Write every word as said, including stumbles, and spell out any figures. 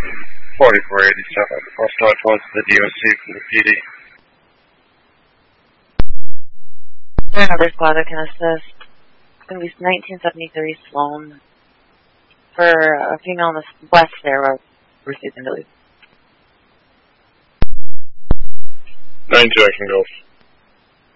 forty-four eighty-seven, West Northwest to the D O C from the P D. Another squad that can assist. It's going to be nineteen seventy-three Sloan for a female on the west there where we're refusing to leave. nine two, I can go.